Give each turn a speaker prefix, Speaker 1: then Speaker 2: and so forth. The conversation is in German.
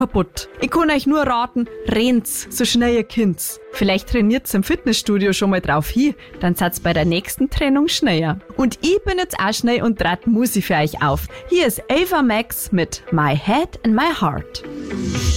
Speaker 1: kaputt. Ich kann euch nur raten, rennt's, so schnell ihr könnt's. Vielleicht trainiert's im Fitnessstudio schon mal drauf hin, dann seid's bei der nächsten Trennung schneller. Und ich bin jetzt auch schnell und trat Musik für euch auf. Hier ist Ava Max mit My Head and My Heart.